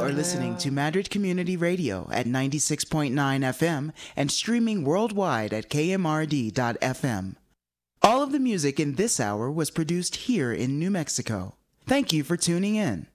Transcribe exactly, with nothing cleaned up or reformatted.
are listening to Madrid Community Radio at ninety-six point nine F M and streaming worldwide at K M R D dot F M. All of the music in this hour was produced here in New Mexico. Thank you for tuning in.